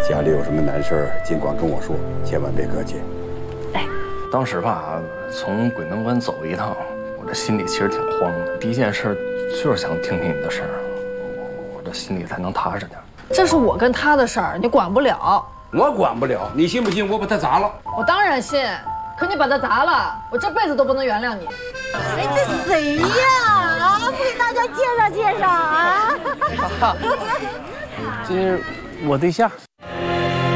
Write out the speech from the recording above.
家里有什么难事儿，尽管跟我说，千万别客气。 哎，当时吧，从鬼门关走一趟，我这心里其实挺慌的。第一件事就是想听听你的事儿，我这心里才能踏实点。 这是我跟他的事儿，你管不了。 我管不了，你信不信我把他砸了？ 我当然信，可你把他砸了，我这辈子都不能原谅你。 哎，这谁呀？啊，不给大家介绍介绍啊？ 这是我对象。